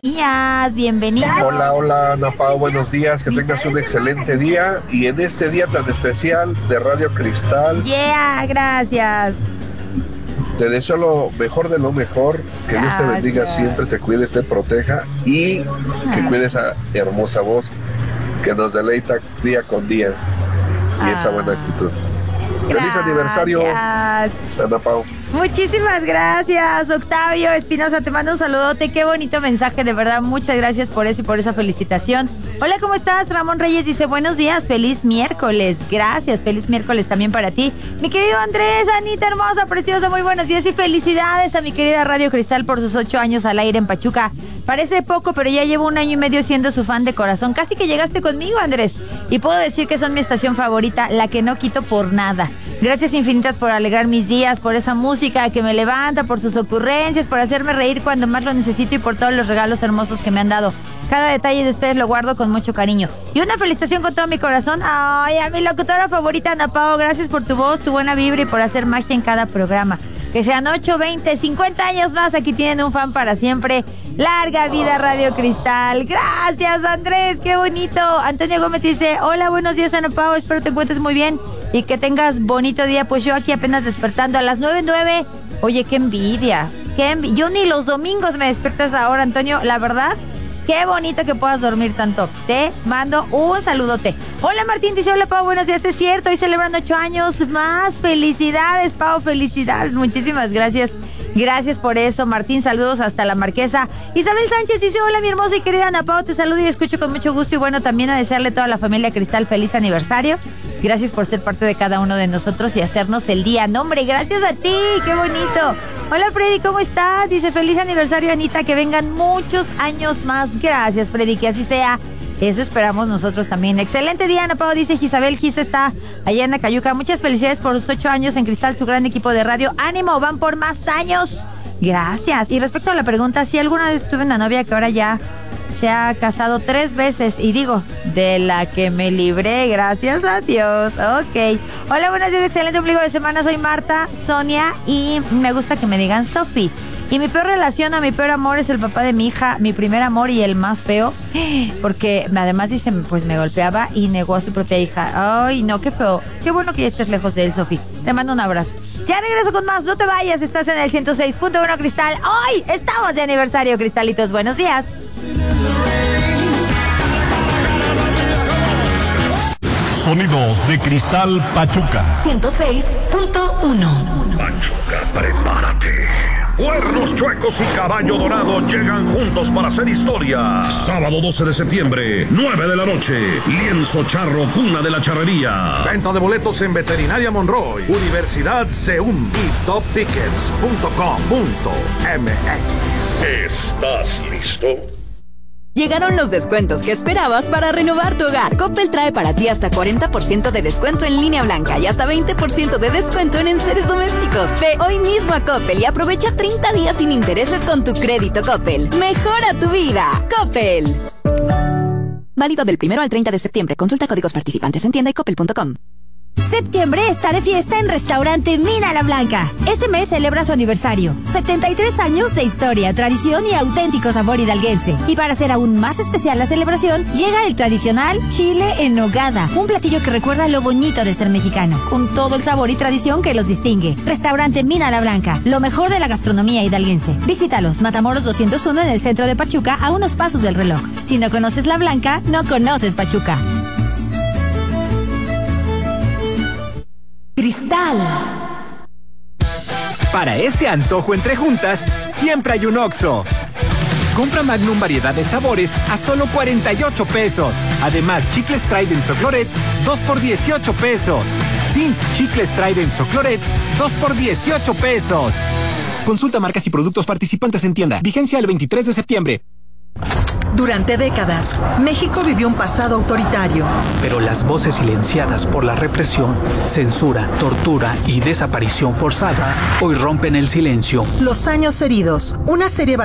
días, bienvenido. Hola, Ana Pao, buenos días, que tengas un excelente día y en este día tan especial de Radio Cristal. Gracias. Te deseo lo mejor de lo mejor, que Dios te bendiga siempre, te cuide, te proteja y que cuide esa hermosa voz que nos deleita día con día y esa buena actitud. Feliz aniversario, Ana Pao. Muchísimas gracias, Octavio Espinosa, te mando un saludote, qué bonito mensaje, de verdad, muchas gracias por eso y por esa felicitación. Hola, ¿cómo estás? Ramón Reyes dice, buenos días, feliz miércoles, gracias, feliz miércoles también para ti. Mi querido Andrés, Anita hermosa, preciosa, muy buenos días y felicidades a mi querida Radio Cristal por sus 8 años al aire en Pachuca. Parece poco, pero ya llevo 1 año y medio siendo su fan de corazón. Casi que llegaste conmigo, Andrés. Y puedo decir que son mi estación favorita, la que no quito por nada. Gracias infinitas por alegrar mis días, por esa música que me levanta, por sus ocurrencias, por hacerme reír cuando más lo necesito y por todos los regalos hermosos que me han dado. Cada detalle de ustedes lo guardo con mucho cariño. Y una felicitación con todo mi corazón. Ay, a mi locutora favorita, Ana Pao. Gracias por tu voz, tu buena vibra y por hacer magia en cada programa. Que sean 8, 20, 50 años más. Aquí tienen un fan para siempre. Larga vida Radio Cristal. Gracias, Andrés. Qué bonito. Antonio Gómez dice, hola, buenos días, Ana Pao. Espero te encuentres muy bien y que tengas bonito día. Pues yo aquí apenas despertando a las 9:09. Oye, qué envidia. Yo ni los domingos me despiertas ahora, Antonio. La verdad, qué bonito que puedas dormir tanto. Te mando un saludote. Hola, Martín dice, hola, Pau, buenos días. Es cierto, hoy celebran 8 años más. Felicidades, Pau, felicidades. Muchísimas gracias. Gracias por eso, Martín. Saludos hasta la Marquesa. Isabel Sánchez dice, hola, mi hermosa y querida Ana Pao, te saludo y escucho con mucho gusto. Y bueno, también a desearle a toda la familia Cristal feliz aniversario. Gracias por ser parte de cada uno de nosotros y hacernos el día. No, hombre, gracias a ti. Qué bonito. Hola, Freddy, ¿cómo estás? Dice, feliz aniversario, Anita, que vengan muchos años más. Gracias, Freddy, que así sea. Eso esperamos nosotros también. Excelente día, Ana Pao, dice Isabel. Gis está allá en Acayuca. Muchas felicidades por sus 8 años en Cristal, su gran equipo de radio. ¡Ánimo! ¡Van por más años! Gracias. Y respecto a la pregunta, si alguna vez tuve una novia que ahora ya se ha casado 3 veces, y digo, de la que me libré, gracias a Dios. Ok. Hola, buenos días, excelente ombligo de semana. Soy Marta, Sonia, y me gusta que me digan Sofi. Y mi peor relación o mi peor amor es el papá de mi hija, mi primer amor y el más feo, porque además dice, pues me golpeaba y negó a su propia hija. Ay, no, qué feo. Qué bueno que ya estés lejos de él, Sofi. Te mando un abrazo. Ya regreso con más, no te vayas, estás en el 106.1 Cristal. Hoy estamos de aniversario, Cristalitos. Buenos días. Sonidos de Cristal Pachuca 106.1. Pachuca, prepárate. Cuernos Chuecos y Caballo Dorado llegan juntos para hacer historia. Sábado 12 de septiembre, 9 de la noche. Lienzo Charro, cuna de la charrería. Venta de boletos en Veterinaria Monroy, Universidad CEUM y toptickets.com.mx. ¿Estás listo? Llegaron los descuentos que esperabas para renovar tu hogar. Coppel trae para ti hasta 40% de descuento en línea blanca y hasta 20% de descuento en enseres domésticos. Ve hoy mismo a Coppel y aprovecha 30 días sin intereses con tu crédito Coppel. Mejora tu vida. Coppel. Válido del 1 al 30 de septiembre. Consulta códigos participantes en tienda y coppel.com. Septiembre está de fiesta en Restaurante Mina La Blanca. Este mes celebra su aniversario. 73 años de historia, tradición y auténtico sabor hidalguense. Y para hacer aún más especial la celebración, llega el tradicional chile en nogada. Un platillo que recuerda lo bonito de ser mexicano, con todo el sabor y tradición que los distingue. Restaurante Mina La Blanca, lo mejor de la gastronomía hidalguense. Visítalos, Matamoros 201 en el centro de Pachuca, a unos pasos del reloj. Si no conoces La Blanca, no conoces Pachuca. Cristal. Para ese antojo entre juntas, siempre hay un Oxxo. Compra Magnum variedad de sabores a solo 48 pesos. Además, chicles Trident o Clorets, 2 por 18 pesos. Sí, chicles Trident o Clorets, 2 por 18 pesos. Consulta marcas y productos participantes en tienda. Vigencia el 23 de septiembre. Durante décadas, México vivió un pasado autoritario. Pero las voces silenciadas por la represión, censura, tortura y desaparición forzada hoy rompen el silencio. Los años heridos, una serie